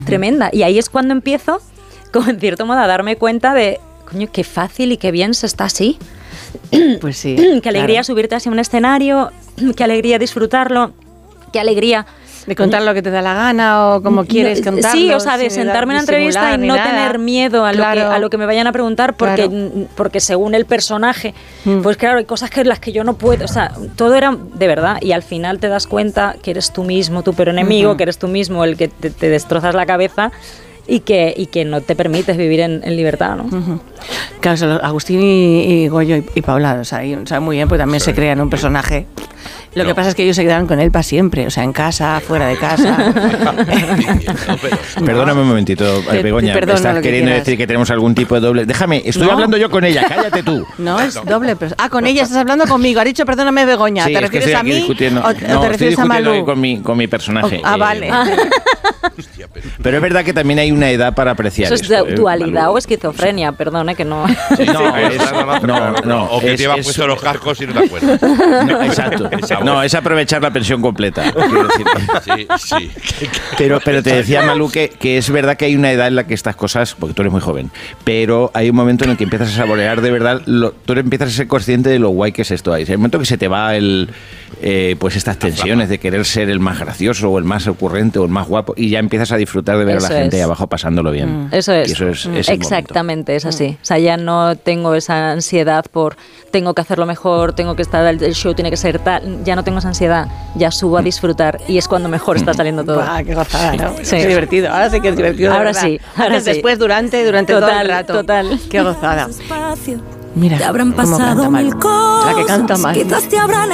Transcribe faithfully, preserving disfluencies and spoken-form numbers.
tremenda. Y ahí es cuando empiezo, como en cierto modo, a darme cuenta de, coño, qué fácil y qué bien se está así. Pues sí. Qué alegría claro. subirte así a un escenario, qué alegría disfrutarlo, qué alegría... De contar lo que te da la gana o como quieres contarlo. Sí, o sea, de sentarme en una entrevista y no nada. tener miedo a, claro. lo que, a lo que me vayan a preguntar porque, claro. porque según el personaje, mm. pues claro, hay cosas que las que yo no puedo, o sea, todo era de verdad y al final te das cuenta que eres tú mismo, tu peor enemigo, uh-huh. que eres tú mismo el que te, te destrozas la cabeza y que, y que no te permites vivir en, en libertad, ¿no? Uh-huh. Claro, o sea, Agustín y, y Goyo y, y Paula, o sea, y, o sea, muy bien, porque también sí. se crean un personaje. Lo no. que pasa es que ellos se quedaron con él para siempre, o sea, en casa, fuera de casa. Perdóname un momentito, Begoña, me estás que queriendo quieras. decir que tenemos algún tipo de doble... Déjame, estoy no. hablando yo con ella, cállate tú. No, es doble... Pero... Ah, con ella estás hablando conmigo, ha dicho perdóname Begoña, sí, ¿te refieres es que a mí discutiendo. o, no, o te refieres estoy discutiendo a Malú? Con mi, con mi personaje. Oh, ah, vale. Eh, pero es verdad que también hay una edad para apreciar eso. Eso es esto, dualidad ¿eh? o esquizofrenia, perdone que no... Sí, no, es, no, no, o que es, te llevas puesto los cascos y no te acuerdas. No, exacto. No, es aprovechar la pensión completa. Quiero decir. Sí, sí. Pero, pero te decía, Malú, que, que es verdad que hay una edad en la que estas cosas, porque tú eres muy joven, pero hay un momento en el que empiezas a saborear de verdad, lo, tú empiezas a ser consciente de lo guay que es esto. Hay un momento que se te va el, eh, pues estas tensiones de querer ser el más gracioso o el más ocurrente o el más guapo y ya empiezas a disfrutar de ver eso a la gente es. ahí abajo pasándolo bien. Mm. Eso es. Y eso es, es exactamente, es así. O sea, ya no tengo esa ansiedad por tengo que hacerlo mejor, tengo que estar, el show tiene que ser tal, ya no tengo esa ansiedad, ya subo a disfrutar y es cuando mejor está saliendo todo. Ah, qué gozada, ¿no? Sí. Qué divertido, ahora sí que es divertido. Ahora sí, ahora Antes, sí. Después, durante, durante total, todo el rato. Total. Qué gozada. Mira, te habrán cómo pasado canta mal. mil cosas, La que canta mal. quizás te habrán